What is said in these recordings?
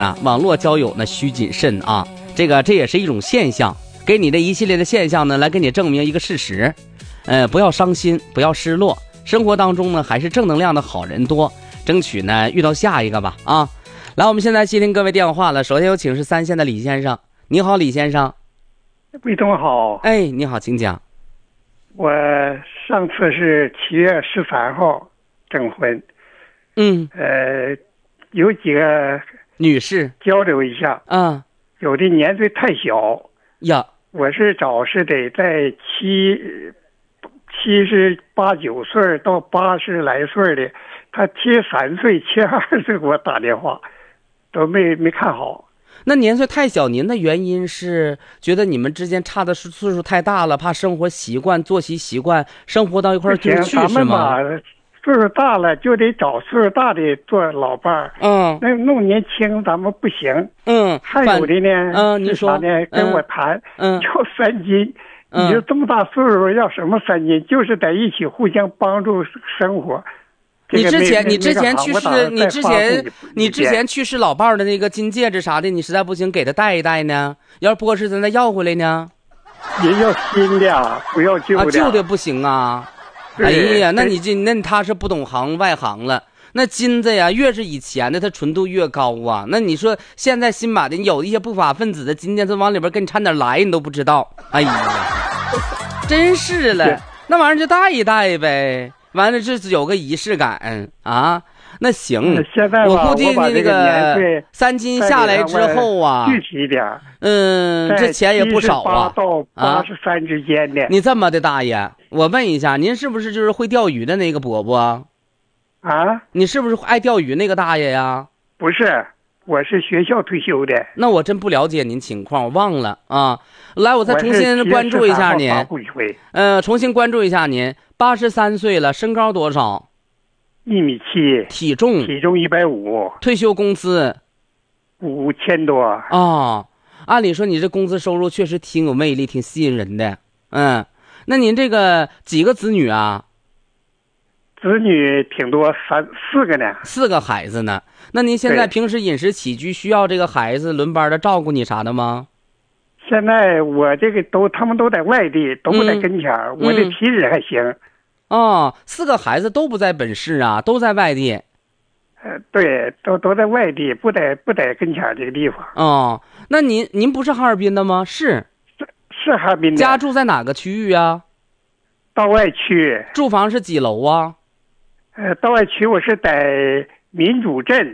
啊，网络交友呢需谨慎啊，这也是一种现象，给你的一系列的现象呢来给你证明一个事实，不要伤心，不要失落，生活当中呢还是正能量的好人多，争取呢遇到下一个吧啊！来，我们现在接听各位电话了，首先有请是3线的李先生，你好，李先生。 魏东好， 哎，你好，请讲。 我上次是7月13号征婚，有几个女士交流一下，有的年岁太小呀， 我是找是得在78、9岁到80来岁的，他73岁、72岁给我打电话，都没看好。 那年岁太小，您的原因是觉得你们之间差的岁数太大了，怕生活习惯、作息习惯、生活到一块儿就去是吗？ 岁数大了就得找岁数大的做老伴儿。那弄年轻咱们不行。还有的呢， 你说呢，跟我谈，要3金。你就这么大岁数要什么3金？就是在一起互相帮助生活。 你之前去世，你之前去世老伴儿的那个金戒指啥的，你实在不行给他戴一戴呢？要是不合适，咱再要回来呢？ 也要新的，不要旧的。 旧的不行啊！哎呀，那他是不懂行外行了。那金子呀，越是以前的，它纯度越高啊。那你说现在新买的，有一些不法分子的金件，它往里边给你掺点来，你都不知道。哎呀，真是了，那玩意儿就戴一戴呗。完了，这有个仪式感啊。那行，我估计那个3金下来之后啊， 具体一点， 这钱也不少啊， 到83之间的。 你这么的大爷，我问一下，您是不是就是会钓鱼的那个伯伯？你是不是爱钓鱼那个大爷呀？ 不是，我是学校退休的。 那我真不了解您情况，我忘了啊。来，我再重新关注一下您。重新关注一下您。83岁了，身高多少 ？1.7米，体重150， 退休工资 5000多啊。按理说你这工资收入确实挺有魅力，挺吸引人的。那您这个几个子女啊？ 子女挺多，4个呢 ，4个孩子呢。那您现在平时饮食起居需要这个孩子轮班的照顾你啥的吗？ 现在我这个他们都在外地，都不在跟前我的体质还行。 4个孩子都不在本市啊，都在外地。 对，都在外地，不在跟前这个地方。那您不是哈尔滨的吗？是哈尔滨的。 家住在哪个区域啊？ 道外区。 住房是几楼啊？ 道外区我是在民主镇。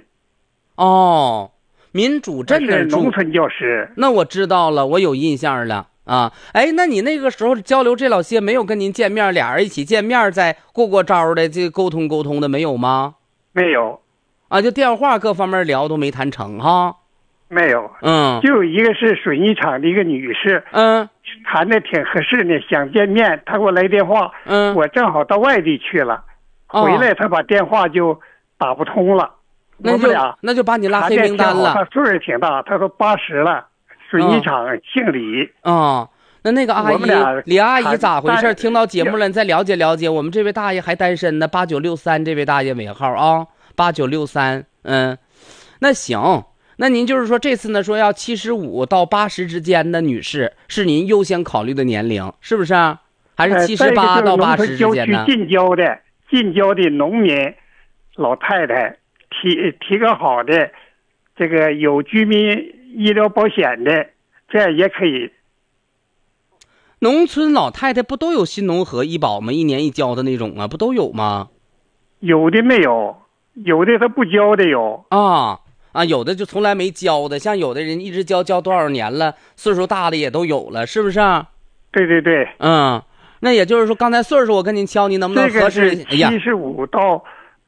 民主镇那住。 农村教师。 那我知道了，我有印象了啊。哎，那你那个时候交流这老些没有跟您见面，俩人一起见面再过招的，这沟通的没有吗？ 没有。 就电话各方面聊都没谈成哈。 没有。就有一个是水泥厂的一个女士。谈的挺合适的，想见面，她给我来电话。我正好到外地去了，回来她把电话就打不通了。 那就把你拉黑名单了。 他岁数挺大，他说80了，水泥厂，姓李。 那个阿姨，李阿姨咋回事？听到节目了，你再了解了解。我们这位大爷还单身呢，8963这位大爷尾号啊，8963。那行，那您就是说这次呢，说要75到80之间的女士是您优先考虑的年龄，是不是？还是78到80之间呢？ 近郊的农民老太太。提个好的，这个有居民医疗保险的，这样也可以。 农村老太太不都有新农合医保吗？1年1交的那种啊，不都有吗？ 有的没有，有的他不交的有。 有的就从来没交的，像有的人一直交多少年了，岁数大的也都有了，是不是？ 对。 那也就是说，刚才岁数我跟您敲，您能不能合适？ 这个是75到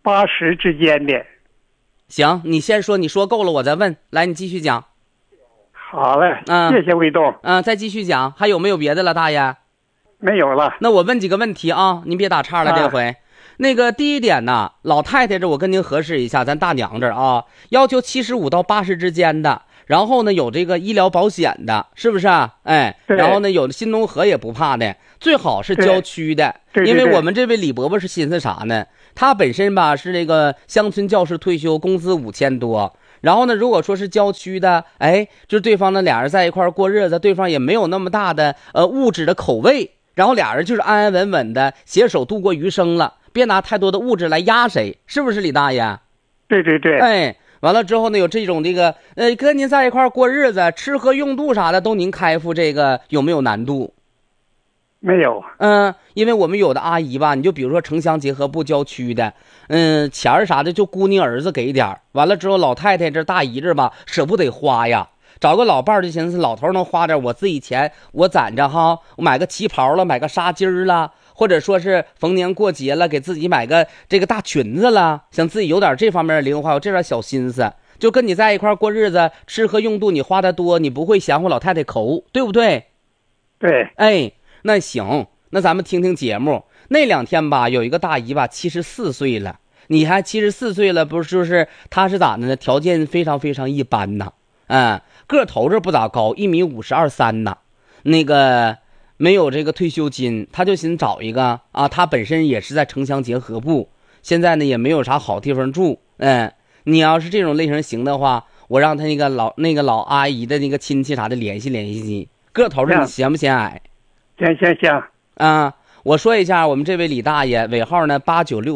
80之间的。 行，你先说，你说够了我再问。来，你继续讲。 好嘞，谢谢魏东。 再继续讲，还有没有别的了，大爷？ 没有了。 那我问几个问题啊，您别打岔了，这回。那个第一点呢，老太太这我跟您核实一下，咱大娘这儿啊，要求75到80之间的，然后呢有这个医疗保险的，是不是啊？然后呢有新农合也不怕的，最好是郊区的。因为我们这位李伯伯是寻思啥呢？他本身吧是那个乡村教师退休，工资5000多， 然后呢，如果说是郊区的，哎，就是对方呢俩人在一块过日子，对方也没有那么大的物质的口味，然后俩人就是安安稳稳的携手度过余生了，别拿太多的物质来压谁，是不是李大爷？ 对对对。 哎，完了之后呢，有这种这个跟您在一块过日子，吃喝用度啥的都您开付，这个有没有难度？ 没有。 因为我们有的阿姨吧，你就比如说城乡结合部郊区的，钱儿啥的就姑娘儿子给点儿，完了之后老太太这大姨这吧舍不得花呀，找个老伴儿就寻思老头能花点我自己钱，我攒着哈，我买个旗袍了，买个纱巾了，或者说是逢年过节了，给自己买个这个大裙子了，想自己有点这方面的零花，有这点小心思，就跟你在一块过日子，吃喝用度你花的多，你不会嫌乎老太太抠，对不对？ 对。 哎，那行，那咱们听听节目。那2天吧，有一个大姨吧，74岁了，你还74岁了，不是就是她是咋的呢？条件非常非常一般呐，个头这不咋高，1.52、1.53米呐，那个没有这个退休金，她就寻思找一个啊，她本身也是在城乡结合部，现在呢也没有啥好地方住，你要是这种类型型的话，我让她那个老阿姨的那个亲戚啥的联系联系你。个头你嫌不嫌矮？ 行啊，我说一下，我们这位李大爷尾号呢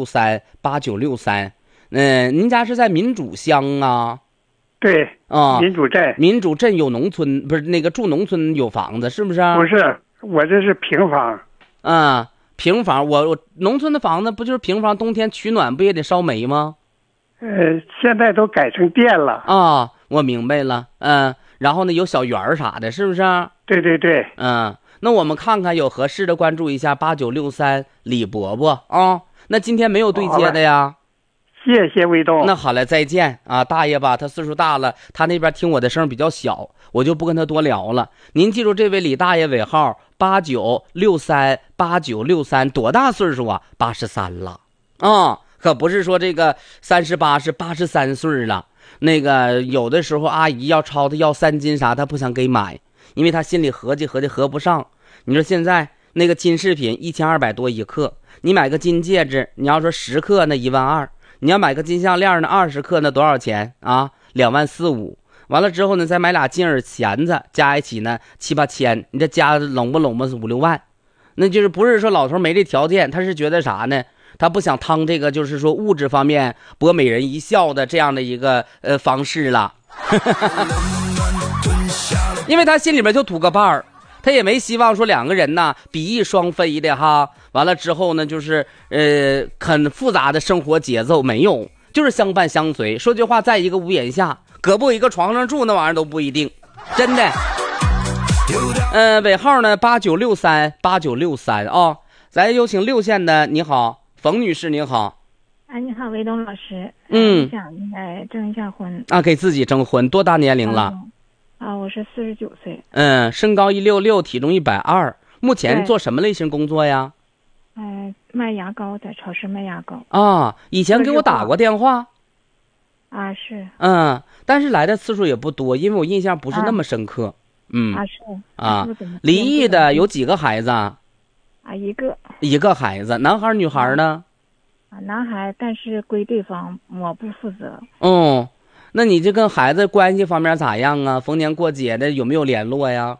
89638963，您家是在民主乡啊？ 对啊，民主镇有农村，不是那个住农村有房子，是不是？ 不是，我这是平房。 平房，我农村的房子不就是平房，冬天取暖不也得烧煤吗？ 现在都改成电了啊，我明白了，然后呢有小园啥的，是不是？ 对对对。 那我们看看有合适的，关注一下8963李伯伯啊。那今天没有对接的呀？ 谢谢卫东。 那好了，再见啊，大爷吧，他岁数大了，他那边听我的声比较小，我就不跟他多聊了。您记住这位李大爷尾号89638963，多大岁数啊？83了啊，可不是说这个38，是83岁了。那个有的时候阿姨要抄他要3斤啥，他不想给买，因为他心里合计合不上。你说现在那个金饰品1200多1克，你买个金戒指，你要说10克那12000，你要买个金项链那20克那多少钱啊？24500。完了之后呢，再买俩金耳钳子，加一起呢7、8千，你这加拢不5、6万？那就是不是说老头没这条件，他是觉得啥呢？他不想趟这个就是说物质方面博美人一笑的这样的一个方式了。因为他心里边就图个伴儿，他也没希望说2个人呢比翼双飞的哈。完了之后呢，就是很复杂的生活节奏没有，就是相伴相随。说句话，在一个屋檐下，搁不一个床上住，那玩意儿都不一定，真的。尾号呢89638963啊。咱有请6线的，你好，冯女士，你好。 你好，韦东老师。想征一下婚啊，给自己征婚，多大年龄了？ 我是49岁。 身高166，体重120。目前做什么类型工作呀？ 卖牙膏，在超市卖牙膏。 啊，以前给我打过电话。 是。 但是来的次数也不多，因为我印象不是那么深刻。 是。 离异的有几个孩子啊？一个孩子，男孩女孩呢？ 男孩，但是归对方，我不负责。 那你这跟孩子关系方面咋样啊？逢年过节的有没有联络呀？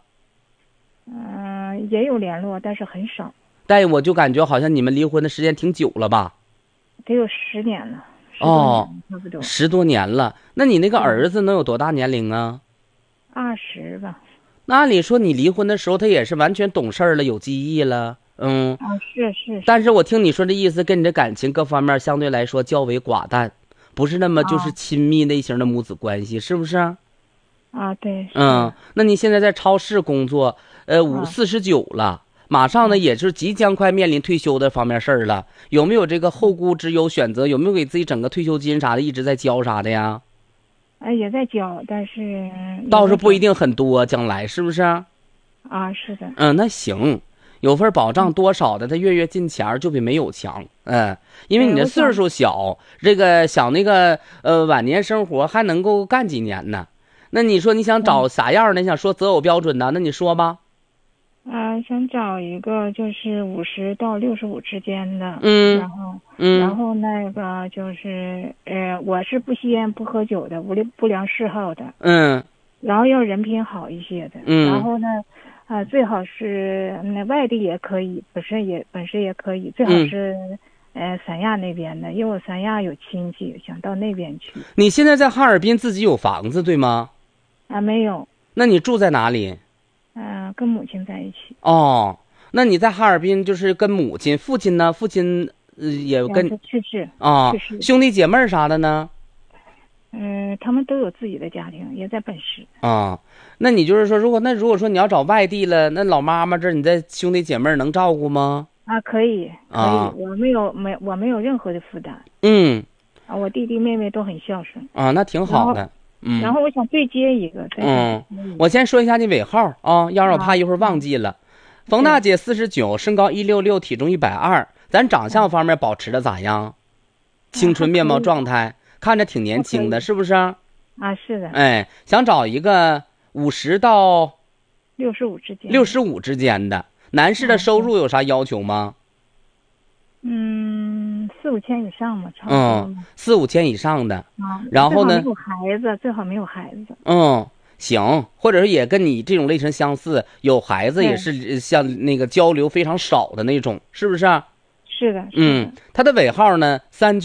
也有联络，但是很少。 但我就感觉好像你们离婚的时间挺久了吧？ 得有10年了。差不多 10多年了。那你那个儿子能有多大年龄啊 ？20吧。 那按理说你离婚的时候他也是完全懂事了，有记忆了。 是。 但是我听你说的意思，跟你的感情各方面相对来说较为寡淡，不是那么就是亲密类型的母子关系，是不是？ 对。 那你现在在超市工作，49了，马上呢也是即将快面临退休的方面事儿了，有没有这个后顾之忧选择？有没有给自己整个退休金啥的一直在交啥的呀？ 也在交，但是倒是不一定很多，将来是不是？ 是的。 那行。有份保障多少的，他月进钱就比没有强。因为你的岁数小，这个想那个晚年生活还能够干几年呢？那你说你想找啥样的？你想说择偶标准呢？那你说吧。 想找一个就是50到65之间的，然后那个就是我是不吸烟不喝酒的，不良嗜好的，然后要人品好一些的，然后呢，最好是那外地也可以，本身也可以，最好是三亚那边的，因为我三亚有亲戚，想到那边去。 你现在在哈尔滨自己有房子对吗？ 没有。 那你住在哪里？ 跟母亲在一起。 哦，那你在哈尔滨就是跟母亲，父亲呢？父亲也跟去世去世。兄弟姐妹啥的呢？ 他们都有自己的家庭，也在本市。 那你就是说，如果说你要找外地了，那老妈妈这你的兄弟姐妹能照顾吗？ 可以，我没有任何的负担。我弟弟妹妹都很孝顺。 那挺好的。 然后我想对接一个。 我先说一下你尾号啊，要让我怕一会儿忘记了。冯大姐49，身高166，体重120，咱长相方面保持的咋样？青春面貌状态，看着挺年轻的，是不是？ 是的。 想找一个50到 65 之间的。男士的收入有啥要求吗 ？4-5千以上嘛，差不多。 4-5千以上的。然后呢？ 最好没有孩子。 行，或者是也跟你这种类型相似，有孩子也是像那个交流非常少的那种，是不是？ 是的。 他的尾号呢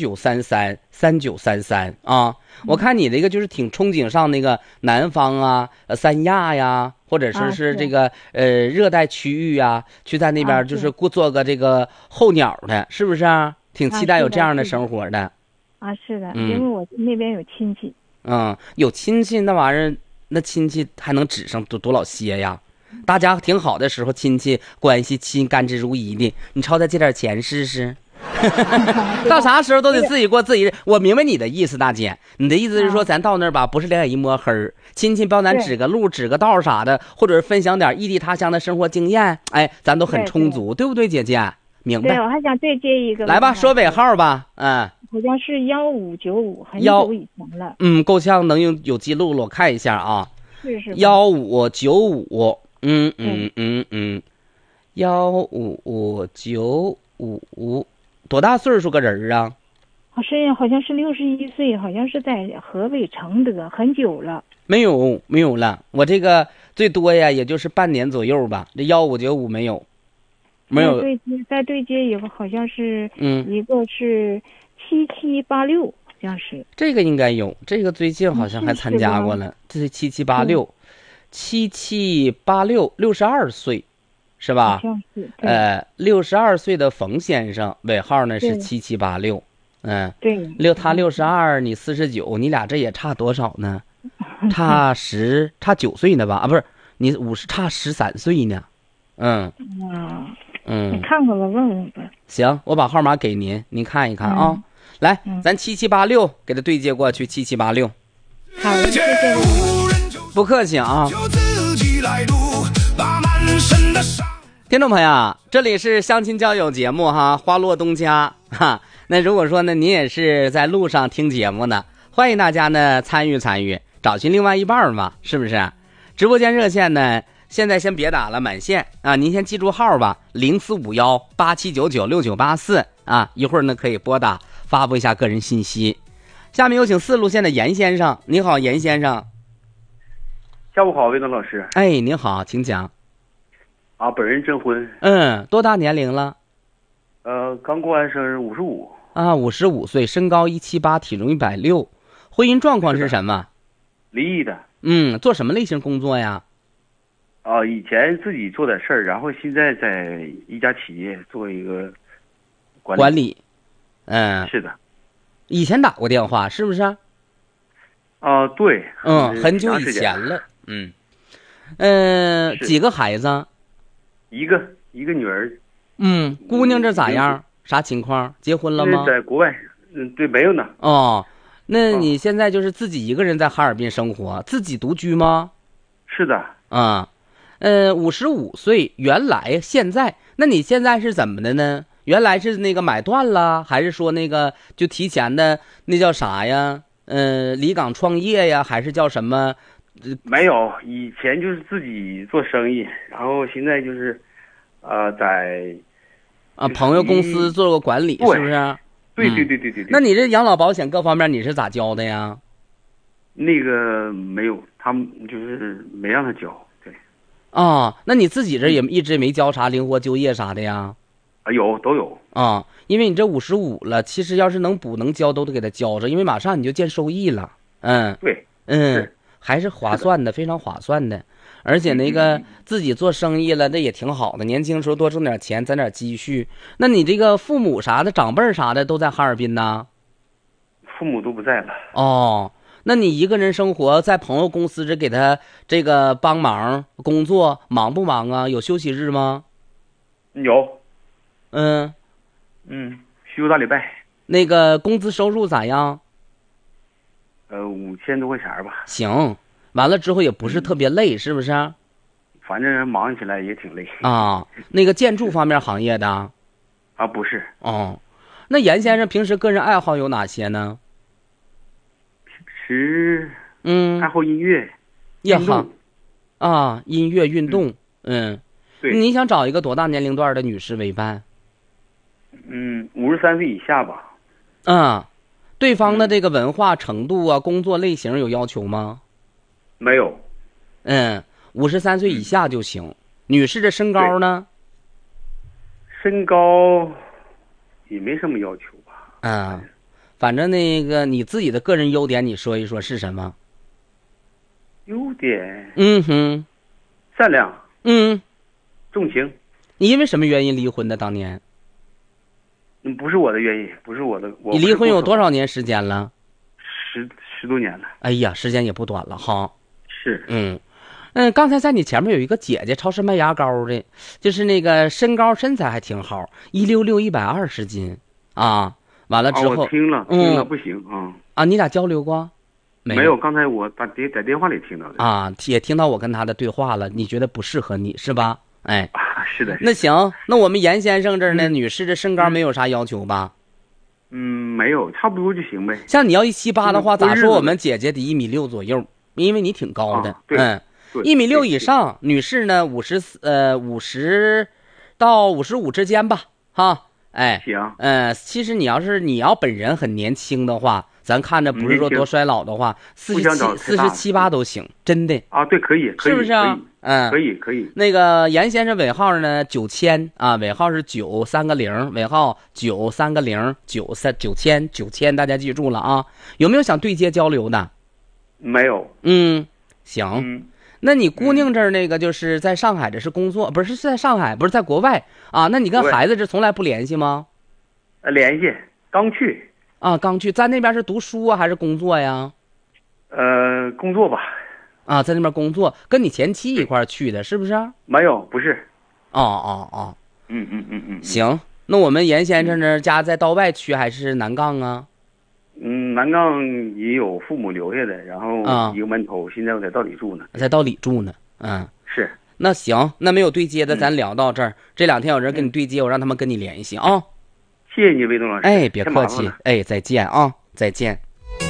3933啊。我看你的一个就是挺憧憬上那个南方三亚呀，或者是这个热带区域呀，去在那边就是做个这个候鸟的，是不是？挺期待有这样的生活的。 是的，因为我那边有亲戚。 有亲戚那玩意儿，那亲戚还能指上多老些呀？大家挺好的时候，亲戚关系亲甘之如饴的，你朝他借点钱试试。到啥时候都得自己过自己。我明白你的意思，大姐，你的意思是说咱到那儿吧，不是两眼一摸黑儿，亲戚帮咱指个路指个道啥的，或者是分享点异地他乡的生活经验，咱都很充足，对不对，姐姐？明白。 对，我还想对接一个。 来吧，说尾号吧。 好像是1595，很久以前了。 够呛能有记录了，我看一下啊。 是。 1595。15595，多大岁数个人啊？ 好像是61岁，好像是在河北承德，很久了。 没有了，我这个最多呀，也就是半年左右吧。这15595没有。 再对接一个，好像是一个是7786，好像是。 这个应该有，这个最近好像还参加过了。这是7786，62岁。是吧？62岁的冯先生，尾号呢是7786。 对。 他62，你49，你俩这也差多少呢？差9岁呢吧？不是，你50差13岁呢。 你看看吧，问问吧。 行，我把号码给您，您看一看啊。来，咱7786给他对接过去，7786。 好，谢谢。 不客气啊。听众朋友，这里是相亲交友节目花落东家那如果说呢，您也是在路上听节目呢，欢迎大家呢参与，找寻另外一半嘛，是不是？直播间热线呢，现在先别打了，满线您先记住号吧，045187996984一会儿呢可以拨打发布一下个人信息。下面有请4路线的严先生。你好，严先生。 下午好，魏东老师。 您好，请讲。 本人征婚。 多大年龄了？ 刚过完生日，55。 55岁，身高178，体重160。婚姻状况是什么？ 离异的。 做什么类型工作呀？ 以前自己做点事儿，然后现在在一家企业做一个管理。是的。以前打过电话是不是？ 对。 很久以前了。几个孩子？一个女儿。 姑娘这咋样？啥情况？结婚了吗？ 在国外。对，没有呢。 那你现在就是自己一个人在哈尔滨生活，自己独居吗？ 是的。 55岁，现在，那你现在是怎么的呢？原来是那个买断了，还是说那个就提前的那叫啥呀？离岗创业呀，还是叫什么？ 没有，以前就是自己做生意，然后现在就是在朋友公司做个管理，是不是？ 对。 那你这养老保险各方面你是咋交的呀？ 那个没有，他们就是没让他交。对。 那你自己这也一直没交啥灵活就业啥的呀？ 都有。 因为你这55了，其实要是能补能交都得给他交着，因为马上你就见收益了。 对。 还是划算的，非常划算的。而且那个自己做生意了，那也挺好的。年轻时候多挣点钱，攒点积蓄。那你这个父母啥的、长辈啥的都在哈尔滨呢？ 父母都不在了。 那你一个人生活在朋友公司这给他这个帮忙工作，忙不忙啊？有休息日吗？ 有。休大礼拜。 那个工资收入咋样 ？5000多块钱吧。 行，完了之后也不是特别累，是不是？ 反正忙起来也挺累。 那个建筑方面行业的？ 不是。 那严先生平时个人爱好有哪些呢？ 平时爱好音乐、运动。 音乐、运动。 对。 你想找一个多大年龄段的女士为伴 ？53岁以下吧。 对方的这个文化程度啊，工作类型有要求吗？ 没有。 53岁以下就行。女士的身高呢？ 身高也没什么要求吧。 反正那个你自己的个人优点你说一说是什么？ 优点？善良。重情。 你因为什么原因离婚的当年？ 不是我的原因，不是我的。 你离婚有多少年时间了 ？10多年了。 哎呀，时间也不短了哈。 是。 刚才在你前面有一个姐姐，超市卖牙膏的，就是那个身高身材还挺好，166 120斤完了之后我听了不行你俩交流过？ 没有，刚才我在电话里听到的。 也听到我跟他的对话了，你觉得不适合你是吧？ 是的。 那行，那我们严先生这儿呢，女士的身高没有啥要求吧？ 没有，差不多就行呗。 像你要178的话，咋说我们姐姐得1.6米左右，因为你挺高的。 对。 1.6米以上，女士呢50到55之间吧，哈。 行。 其实你要本人很年轻的话，咱看着不是说多衰老的话，47、48都行，真的。 对，可以， 是不是啊？ 可以。 那个严先生尾号呢9000尾号是93个0，尾号93个0 9000，大家记住了啊。有没有想对接交流的？ 没有。 行。那你姑娘这儿那个就是在上海，这是工作，不是在上海，不是在国外那你跟孩子这从来不联系吗？ 联系，刚去。 刚去，在那边是读书啊还是工作呀？ 工作吧。 在那边工作，跟你前妻一块儿去的，是不是？ 没有，不是。 行，那我们严先生这家在道外区还是南杠啊？ 南杠也有父母留下的，然后一个门头，现在我在道里住呢。 在道里住呢。 是。 那行，那没有对接的，咱聊到这儿。这2天有人跟你对接，我让他们跟你联系啊。 谢谢你，魏东老师。 别客气。再见啊，再见。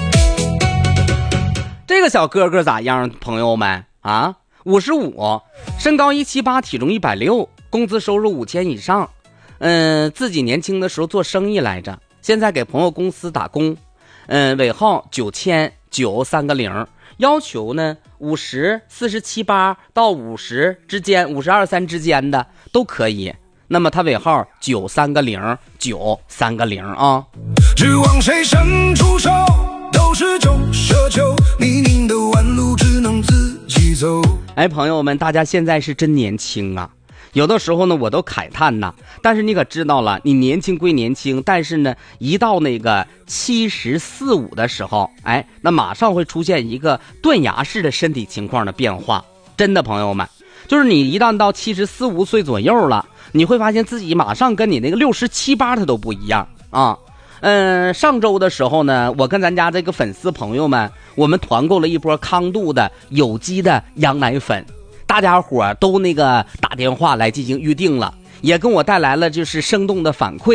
这个小哥哥咋样，朋友们55，身高178，体重160，工资收入5000以上。自己年轻的时候做生意来着，现在给朋友公司打工。尾号9000 93个0，要求呢50、47、8到50之间，52、3之间的都可以。那么他尾号93个0 93个0 指望谁伸出手，都是种奢求，泥泞的弯路只能自己走。 朋友们，大家现在是真年轻啊。有的时候呢我都慨叹呐，但是你可知道了，你年轻归年轻，但是呢一到那个70、45的时候，那马上会出现一个断崖式的身体情况的变化。真的朋友们，就是你一旦到70、45岁左右了，你会发现自己马上跟你那个67、8它都不一样上周的时候呢，我跟咱家这个粉丝朋友们，我们团购了一波康度的有机的羊奶粉，大家伙都那个打电话来进行预定了，也跟我带来了就是生动的反馈。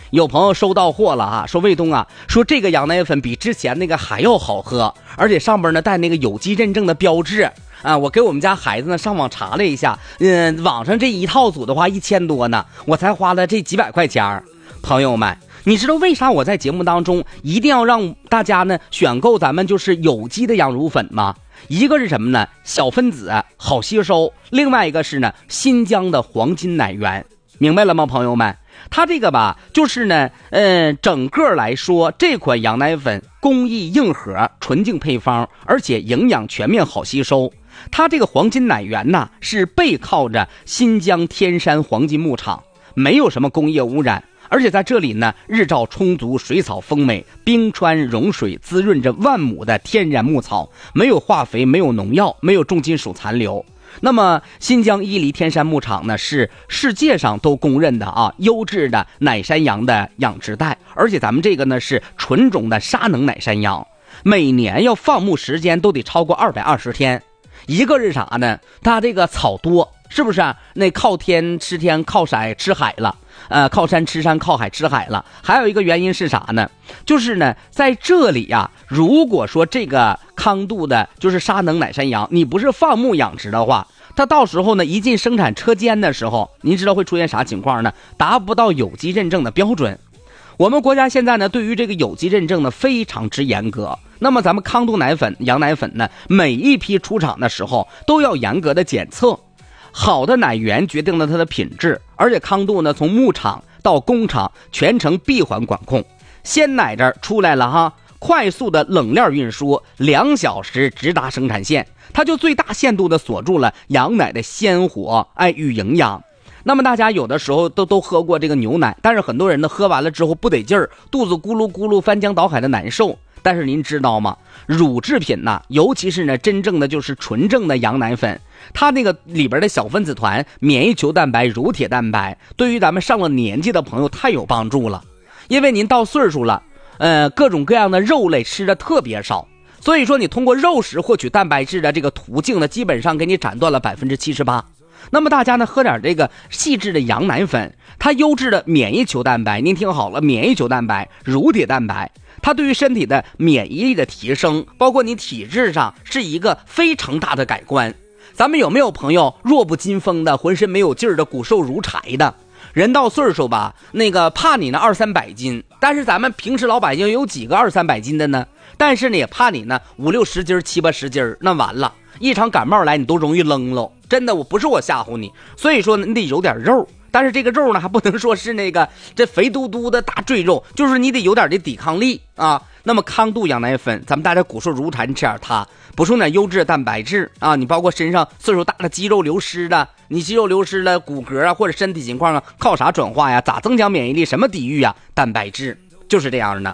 有朋友收到货了啊，说卫东啊，说这个羊奶粉比之前那个还要好喝，而且上边呢带那个有机认证的标志啊。我给我们家孩子呢上网查了一下，网上这一套组的话1000多呢，我才花了这几百块钱。朋友们，你知道为啥我在节目当中一定要让大家呢选购咱们就是有机的羊乳粉吗？一个是什么呢？小分子好吸收，另外一个是呢新疆的黄金奶源，明白了吗，朋友们？它这个吧，就是呢，整个来说，这款羊奶粉工艺硬核，纯净配方，而且营养全面，好吸收。它这个黄金奶源呢，是背靠着新疆天山黄金牧场，没有什么工业污染，而且在这里呢，日照充足，水草丰美，冰川融水滋润着万亩的天然牧草，没有化肥，没有农药，没有重金属残留。那么新疆伊犁天山牧场呢，是世界上都公认的啊优质的奶山羊的养殖带，而且咱们这个呢是纯种的沙能奶山羊，每年要放牧时间都得超过220天。一个是啥呢？它这个草多，是不是啊？那靠天吃天，靠海吃海了，靠山吃山，靠海吃海了。还有一个原因是啥呢？就是呢，在这里呀，如果说这个康度的就是沙能奶山羊，你不是放牧养殖的话，它到时候呢一进生产车间的时候，您知道会出现啥情况呢？达不到有机认证的标准。我们国家现在呢对于这个有机认证呢非常之严格，那么咱们康度奶粉羊奶粉呢每一批出厂的时候都要严格的检测，好的奶源决定了它的品质，而且康度呢从牧场到工厂全程闭环管控，鲜奶这儿出来了哈，快速的冷链运输，2小时直达生产线，它就最大限度的锁住了羊奶的鲜活与营养。那么大家有的时候都喝过这个牛奶，但是很多人呢喝完了之后不得劲儿，肚子咕噜咕噜翻江倒海的难受。但是您知道吗？乳制品呢，尤其是呢真正的就是纯正的羊奶粉，它那个里边的小分子团、免疫球蛋白、乳铁蛋白，对于咱们上了年纪的朋友太有帮助了。因为您到岁数了，各种各样的肉类吃的特别少，所以说你通过肉食获取蛋白质的这个途径呢，基本上给你斩断了78%。那么大家呢喝点这个细致的羊奶粉，它优质的免疫球蛋白，您听好了，免疫球蛋白、乳铁蛋白，它对于身体的免疫力的提升，包括你体质上是一个非常大的改观。咱们有没有朋友弱不禁风的，浑身没有劲儿的，骨瘦如柴的？人到岁数吧，那个怕你呢200-300斤，但是咱们平时老百姓有几个200-300斤的呢？但是呢也怕你呢5-60斤、7-80斤，那完了，一场感冒来你都容易扔喽。真的，不是我吓唬你，所以说你得有点肉，但是这个肉呢还不能说是那个这肥嘟嘟的大赘肉，就是你得有点的抵抗力啊。那么康度羊奶粉，咱们大家骨瘦如柴，你吃点它，补充点优质的蛋白质啊。你包括身上岁数大的肌肉流失的，你肌肉流失了，骨骼啊或者身体情况啊，靠啥转化呀？咋增强免疫力？什么抵御呀？蛋白质。就是这样的。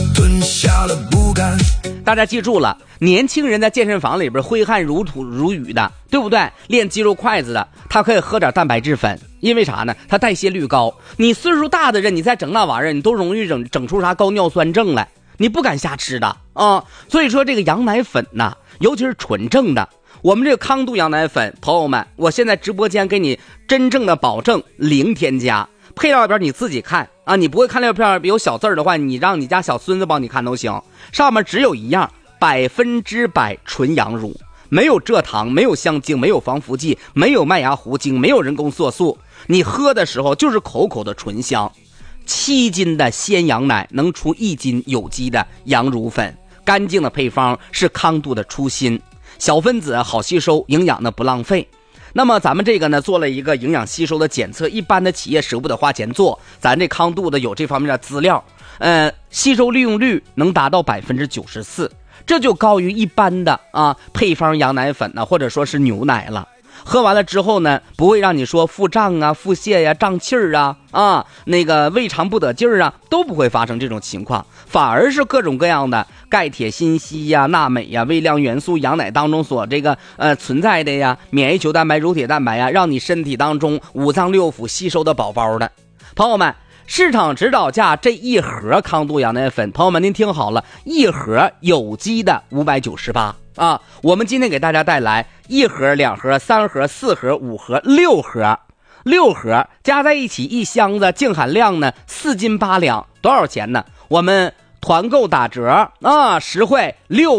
大家记住了，年轻人在健身房里边挥汗如土如雨的，对不对？练肌肉筷子的，他可以喝点蛋白质粉，因为啥呢？它代谢率高。你岁数大的人，你再整那玩意儿，你都容易整出啥高尿酸症来，你不敢瞎吃的啊。所以说这个羊奶粉呐，尤其是纯正的，我们这个康度羊奶粉，朋友们，我现在直播间给你真正的保证零添加。配料表你自己看啊，你不会看料片有小字的话，你让你家小孙子帮你看都行。上面只有一样，100%纯羊乳，没有蔗糖，没有香精，没有防腐剂，没有麦芽糊精，没有人工色素。你喝的时候就是口口的醇香。7斤的鲜羊奶能出1斤有机的羊乳粉，干净的配方是康度的初心。小分子好吸收，营养呢不浪费。那么咱们这个呢做了一个营养吸收的检测，一般的企业舍不得花钱做，咱这康度的有这方面的资料，吸收利用率能达到94%，这就高于一般的配方羊奶粉呢，或者说是牛奶了。喝完了之后呢，不会让你说腹胀啊、腹泻呀、胀气儿啊、那个胃肠不得劲儿啊，都不会发生这种情况，反而是各种各样的钙、铁、锌、硒呀、钠、镁呀、微量元素，羊奶当中所这个存在的呀，免疫球蛋白、乳铁蛋白呀，让你身体当中五脏六腑吸收的饱饱的。朋友们，市场指导价这一盒康度羊奶粉，朋友们您听好了，一盒有机的598啊。我们今天给大家带来1盒、2盒、3盒、4盒、5盒、6盒 ，6盒加在一起1箱子，净含量呢4斤8两，多少钱呢？我们团购打折啊，实惠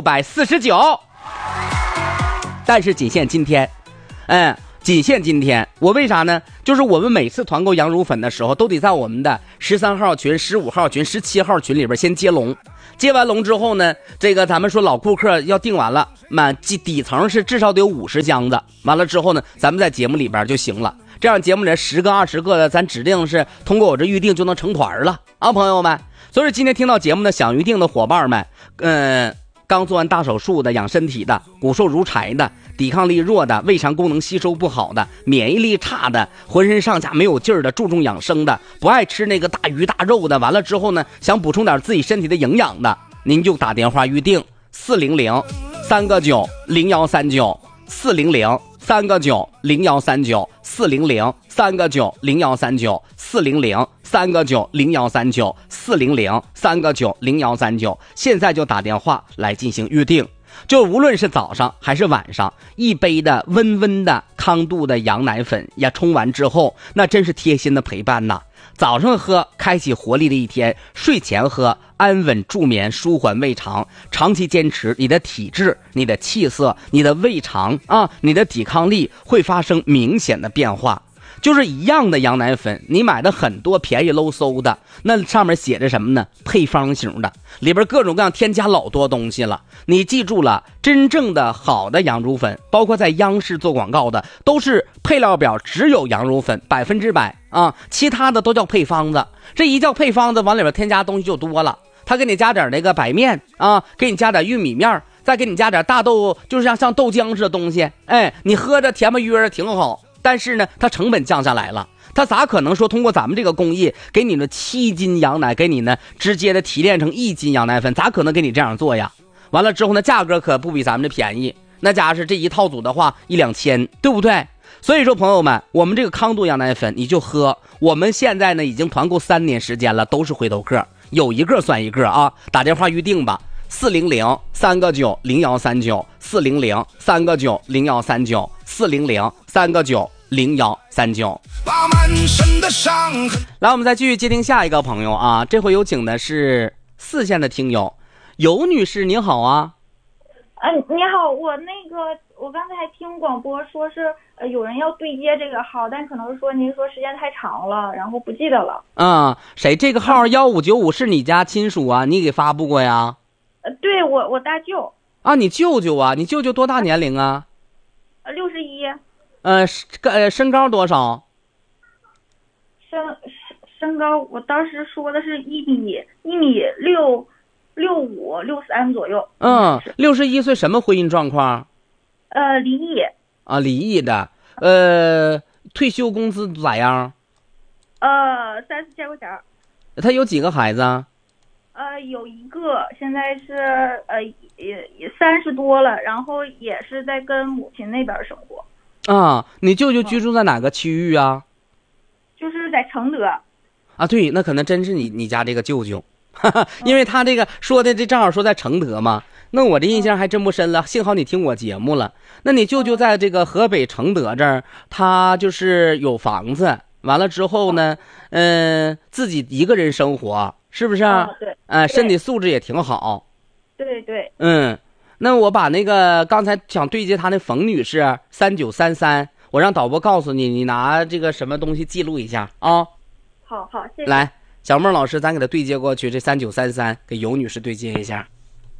649，但是仅限今天，仅限今天。我为啥呢？就是我们每次团购羊乳粉的时候，都得在我们的13号群、15号群、17号群里边先接龙。接完龙之后呢，这个咱们说老顾客要订完了，底层是至少得有50箱子。完了之后呢，咱们在节目里边就行了。这样节目里10个、20个的，咱指定是通过我这预定就能成团了啊，朋友们。所以今天听到节目的想预定的伙伴们，刚做完大手术的、养身体的、骨瘦如柴的、抵抗力弱的、胃肠功能吸收不好的、免疫力差的、浑身上下没有劲儿的、注重养生的、不爱吃那个大鱼大肉的，完了之后呢，想补充点自己身体的营养的，您就打电话预定400-3个9-0139 400-3个9-0139 400-3个9-0139 400-3个9-0139 400-3个9-0139，现在就打电话来进行预定。就无论是早上还是晚上，一杯的温温的康度的羊奶粉呀，冲完之后那真是贴心的陪伴呐。早上喝开启活力的一天，睡前喝安稳助眠，舒缓胃肠。长期坚持，你的体质、你的气色、你的胃肠啊，你的抵抗力会发生明显的变化。就是一样的羊奶粉，你买的很多便宜 low 馊的，那上面写着什么呢？配方型的，里边各种各样添加老多东西了。你记住了，真正的好的羊乳粉，包括在央视做广告的，都是配料表只有羊乳粉100%啊，其他的都叫配方子。这一叫配方子，往里边添加东西就多了。他给你加点那个白面啊，给你加点玉米面，再给你加点大豆，就是像豆浆似的东西。你喝着甜不约的挺好。但是呢，它成本降下来了，它咋可能说通过咱们这个工艺给你的7斤羊奶，给你呢直接的提炼成1斤羊奶粉，咋可能给你这样做呀？完了之后呢，价格可不比咱们这便宜，那家是这一套组的话1-2千，对不对？所以说朋友们，我们这个康度羊奶粉你就喝，我们现在呢已经团购3年时间了，都是回头客，有一个算一个啊，打电话预定吧。400-3个9-0139 400-3个9-0139 400-3个9-0139。来，我们再继续接听下一个朋友啊，这回有请的是4线的听友尤女士，您好啊。 你好，我刚才还听广播说是有人要对接这个号，但可能说您说时间太长了，然后不记得了。 谁这个号1595是你家亲属啊？你给发布过呀？ 对，我大舅啊。你舅舅啊？你舅舅多大年龄啊 ？61。 身高多少？ 身高我当时说的是1.65、63左右。 61岁，什么婚姻状况？ 离异。 离异的。退休工资咋样 ？3-4千块钱。 他有几个孩子啊？ 有一个，现在是也30多了，然后也是在跟母亲那边生活。 你舅舅居住在哪个区域啊？ 就是在承德。 对，那可能真是你家这个舅舅，因为他这个说的这正好说在承德嘛，那我这印象还真不深了，幸好你听我节目了。那你舅舅在这个河北承德这儿，他就是有房子，完了之后呢，自己一个人生活。是不是啊？ 对。 身体素质也挺好。 对。 那我把那个刚才想对接他那冯女士3933，我让导播告诉你，你拿这个什么东西记录一下啊？ 好，谢谢。 来，小孟老师，咱给他对接过去，这3933给尤女士对接一下。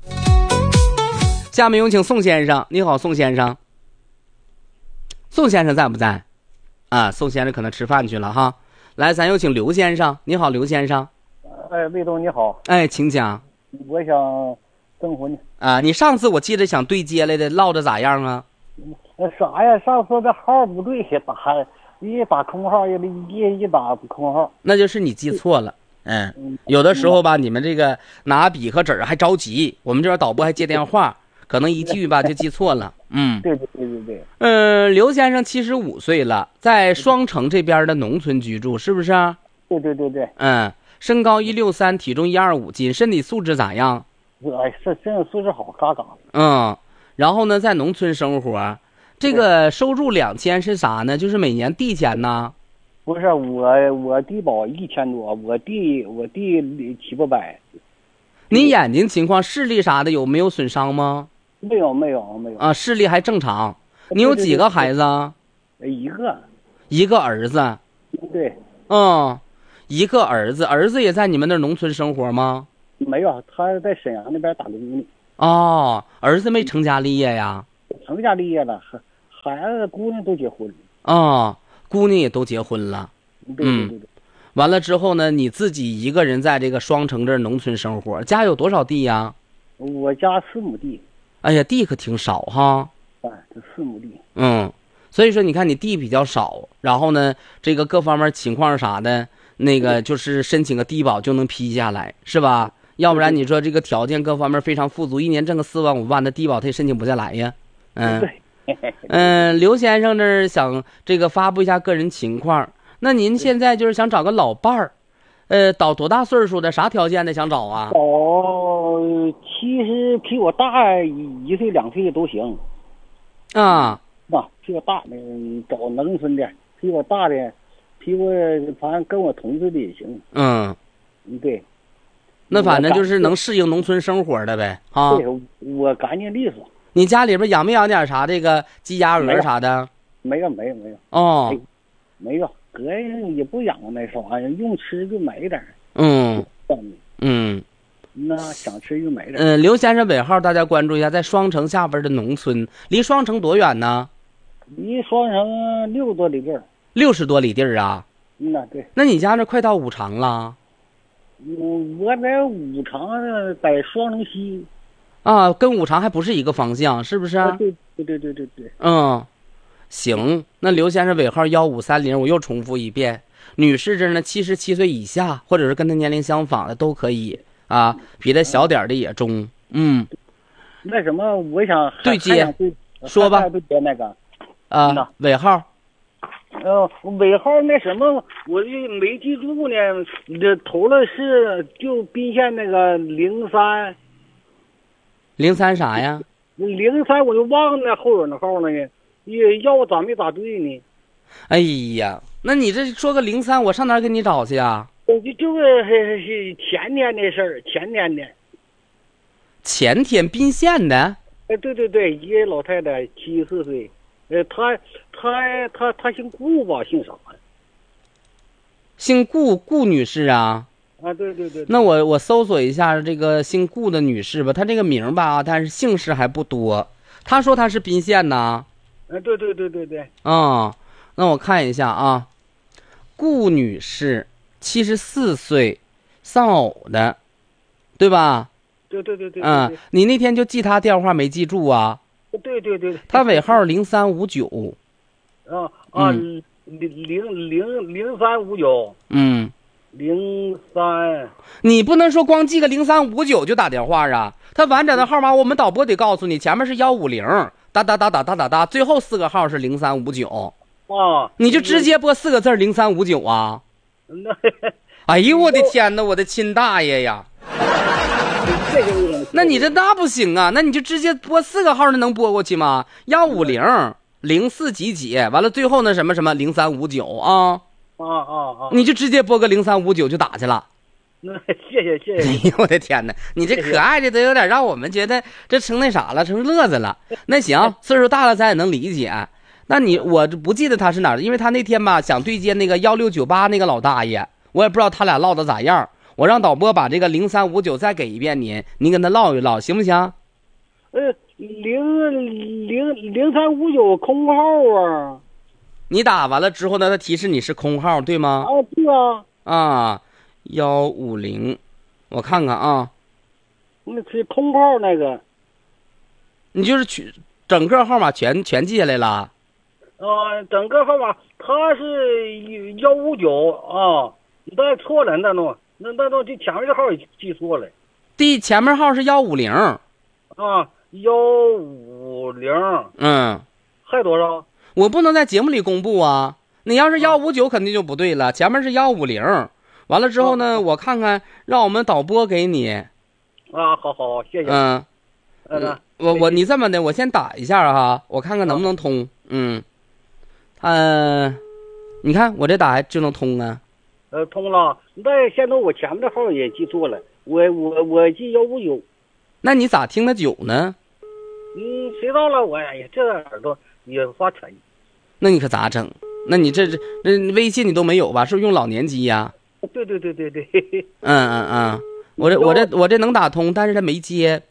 下面有请宋先生。你好，宋先生。宋先生在不在？宋先生可能吃饭去了哈。来，咱有请刘先生。你好，刘先生。 魏总你好。 请讲。 我想征婚。 你上次我记得想对接来的，唠的咋样啊？ 啥呀？上次这号不对，打空号，一打空号。 那就是你记错了。有的时候吧，你们这个拿笔和纸还着急，我们这边导播还接电话，可能一句吧就记错了。 对。 刘先生75岁了，在双城这边的农村居住，是不是？ 对。 身高163，体重125斤，身体素质咋样？ 身体素质好，嘎嘎。 然后呢，在农村生活，这个收入2000是啥呢？就是每年地钱呢？ 不是我低保1000多，我弟700、800。 你眼睛情况、视力啥的有没有损伤吗？ 没有啊，视力还正常。你有几个孩子？ 一个儿子。 对。 一个儿子，儿子也在你们那农村生活吗？ 没有，他在沈阳那边打工呢。 儿子没成家立业呀？ 成家立业了，孩子姑娘都结婚了。姑娘也都结婚了。 对。 完了之后呢，你自己一个人在这个双城这农村生活，家有多少地呀？ 我家4亩地。 哎呀，地可挺少哈。 这4亩地。 所以说你看你地比较少，然后呢，这个各方面情况啥的，那个就是申请个低保就能批下来，是吧？要不然你说这个条件各方面非常富足，一年挣个4万5万的低保他也申请不下来呀。刘先生这儿想这个发布一下个人情况，那您现在就是想找个老伴儿，到多大岁数的，啥条件的想找啊？ 其实比我大1岁2岁都行。比我大的找农村的，比我大的，反正跟我同岁的也行。对。 那反正就是能适应农村生活的呗。 对，我干净利索。 你家里边养没养点啥这个鸡鸭鹅啥的？ 没有。没有，哥也不养那啥玩意儿，用吃就买点。那想吃就买点。 刘先生尾号大家关注一下，在双城下边的农村，离双城多远呢？ 离双城60多里地儿。 60多里地儿啊？ 对。 那你家那快到五常了？ 我在五常，在双城西。 跟五常还不是一个方向，是不是？ 对。 行，那刘先生尾号1530，我又重复一遍。女士这呢，77岁以下，或者是跟她年龄相仿的都可以啊，比她小点的也中。 那什么，我想对接，说吧。 对接那个尾号。 尾号那什么，我就没记住呢。这投了是就宾县那个03。 03啥呀 ？03我就忘了后边的号了呢。要我咋没打对呢？ 哎呀，那你这说个03，我上哪儿给你找去啊？ 就是前天的事儿， 前天宾县的。 对，一个老太太74岁，她姓顾吧，姓啥呀？ 姓顾女士啊。 对。 那我搜索一下这个姓顾的女士吧，她这个名吧，但是姓氏还不多。她说她是宾县呐。 对。 那我看一下啊，顾女士74岁，丧偶的，对吧？ 对。 你那天就记她电话没记住啊？ 对。 她尾号0359。 0359。03。 你不能说光记个0359就打电话啊！他完整的号码我们导播得告诉你，前面是150，哒，最后4个号是0359。你就直接拨4个字0359啊！哎呦我的天哪，我的亲大爷呀！那你这不行啊，那你就直接拨4个号，那能拨过去吗？150、04几几，完了最后那什么0359啊！你就直接拨个0359就打去了。 谢谢。 哎呦我的天哪，你这可爱的都有点让我们觉得这成那啥了，成乐子了。那行，岁数大了咱也能理解。那我不记得他是哪儿的，因为他那天吧想对接那个1698那个老大爷，我也不知道他俩唠的咋样。我让导播把这个0359再给一遍您跟他唠一唠，行不行 ？0359空号啊。 你打完了之后呢，他提示你是空号，对吗？ 对啊。 150，我看看啊。 那是空号那个。 你就是整个号码全记下来了。 整个号码他是159啊，你带错了，那都这前面的号也记错了。 前面号是150。 啊，150。还多少？ 我不能在节目里公布啊。你要是159肯定就不对了，前面是150。完了之后呢，我看看让我们导播给你。 好，谢谢。 你这么的，我先打一下哈，我看看能不能通。 你看我这打就能通啊。 通了。那现在我前面的号也记错了，我记159。 那你咋听得久呢？ 谁知道了？我哎呀，这耳朵也发沉。 那你可咋整？那你这微信你都没有吧？是不是用老年机呀？ 对。 我这能打通，但是他没接。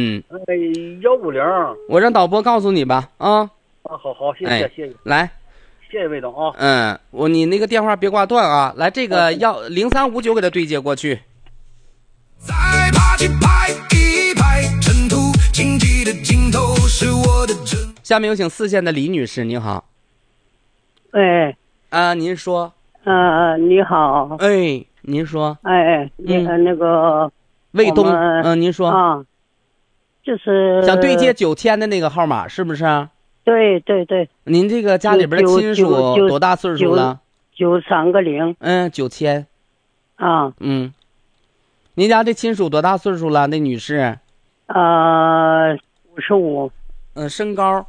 150。 我让导播告诉你吧啊。 好，谢谢。 来， 谢谢魏总啊。 你那个电话别挂断啊。来，这个要0359给他对接过去。 再爬起拍一拍，尘土荆棘的尽头是我的真。 下面有请4线的李女士，你好。您说。 你好。 您说。 那个卫东，您说啊，就是想对接9000的那个号码，是不是？ 对。 您这个家里边的亲属多大岁数了 ？93个0。 9000。 啊。 您家这亲属多大岁数了？那女士 ？55。 身高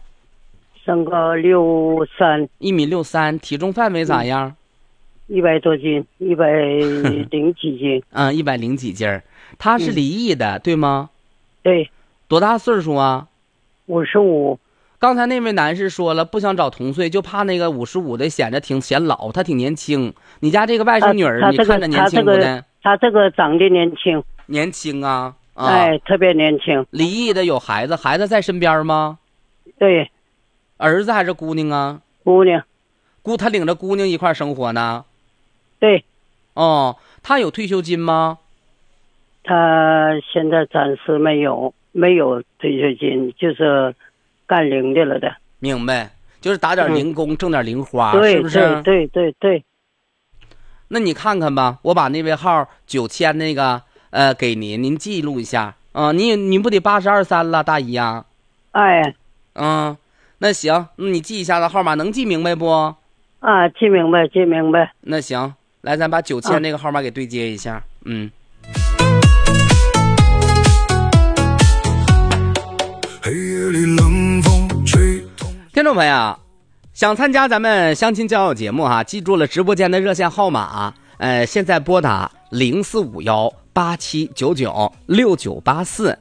63，1.63 米，体重范围咋样 ？100多斤，100几斤。 100几斤。他是离异的，对吗？ 对。 多大岁数啊 ？55。 刚才那位男士说了，不想找同岁，就怕那个55的显老，他挺年轻。你家这个外甥女儿，你看着年轻不呢？ 他这个长得年轻。 年轻啊！ 特别年轻。 离异的有孩子，孩子在身边吗？ 对。 儿子还是姑娘啊？ 姑娘。 他领着姑娘一块生活呢？ 对。 他有退休金吗？ 他现在暂时没有退休金，就是干零的了的。 明白，就是打点零工，挣点零花， 对， 是不是？ 对。 那你看看吧，我把那位号9000那个给您记录一下啊。你不得82、3了，大姨呀？那行，你记一下子号码，能记明白不？ 记明白。 那行，来，咱把9000那个号码给对接一下。 黑夜里冷风吹动。 听众朋友，想参加咱们相亲交友节目记住了直播间的热线号码现在拨打045187996984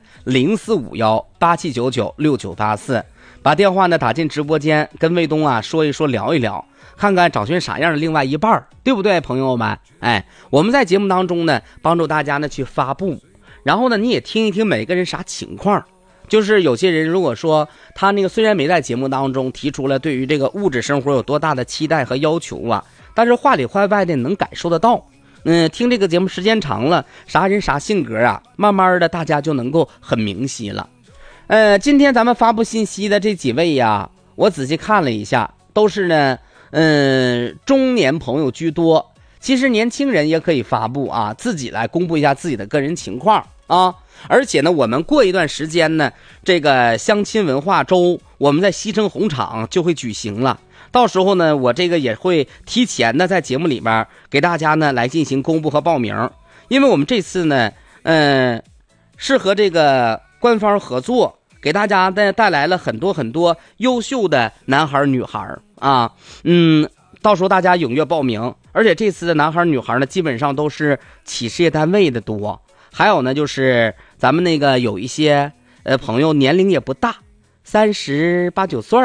045187996984，把电话呢打进直播间，跟卫东说一说，聊一聊，看看找寻啥样的另外一半，对不对，朋友们？我们在节目当中呢，帮助大家呢去发布，然后呢，你也听一听每个人啥情况。就是有些人如果说他那个虽然没在节目当中提出了对于这个物质生活有多大的期待和要求但是话里话外的能感受得到。听这个节目时间长了，啥人啥性格慢慢的大家就能够很明晰了。今天咱们发布信息的这几位我仔细看了一下，都是呢中年朋友居多。其实年轻人也可以发布自己来公布一下自己的个人情况而且呢，我们过一段时间呢，这个相亲文化周我们在西城红场就会举行了。到时候呢，我这个也会提前的在节目里边给大家呢来进行公布和报名。因为我们这次呢，是和这个官方合作，给大家带来了很多优秀的男孩女孩到时候大家踊跃报名。而且这次的男孩女孩呢，基本上都是企事业单位的多。还有呢，就是咱们那个有一些朋友年龄也不大，38、9岁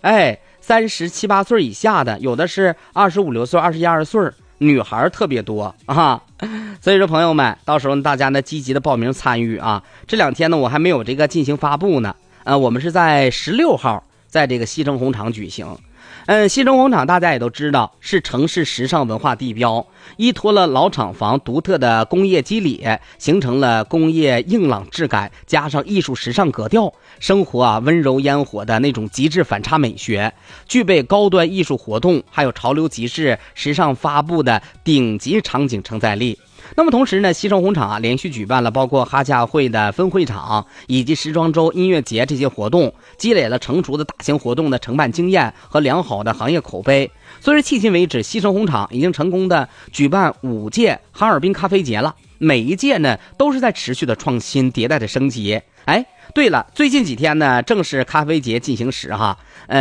，37、8岁以下的，有的是25、6岁、21、22岁，女孩特别多所以说朋友们，到时候大家呢积极的报名参与这2天呢我还没有这个进行发布呢我们是在16号在这个西城红场举行。西城红场大家也都知道是城市时尚文化地标，依托了老厂房独特的工业基理，形成了工业硬朗质感加上艺术时尚格调，生活温柔烟火的那种极致反差美学，具备高端艺术活动还有潮流集市时尚发布的顶级场景承载力。那么同时呢，西城红场连续举办了包括哈夏会的分会场以及时装周、音乐节这些活动，积累了成熟的大型活动的承办经验和良好的行业口碑。所以迄今为止，西城红场已经成功的举办5届哈尔滨咖啡节了，每一届呢都是在持续的创新迭代的升级。对了，最近几天呢正是咖啡节进行时